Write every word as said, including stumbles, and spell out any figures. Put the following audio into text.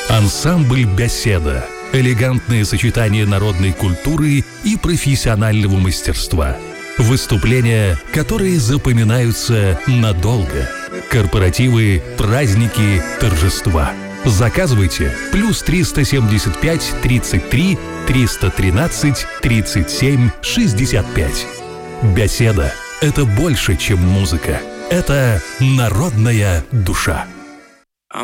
Ансамбль «Беседа» – элегантное сочетание народной культуры и профессионального мастерства. Выступления, которые запоминаются надолго. Корпоративы, праздники, торжества. Заказывайте плюс триста семьдесят пять тридцать три триста тринадцать тридцать семь шестьдесят пять. Беседа – это больше, чем музыка. Это народная душа.